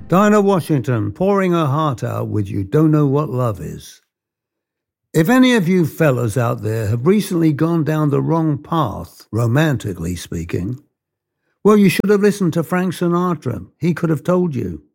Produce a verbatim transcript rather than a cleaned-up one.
Dinah Washington pouring her heart out with You Don't Know What Love Is. If any of you fellas out there have recently gone down the wrong path, romantically speaking, well, you should have listened to Frank Sinatra. He could have told you.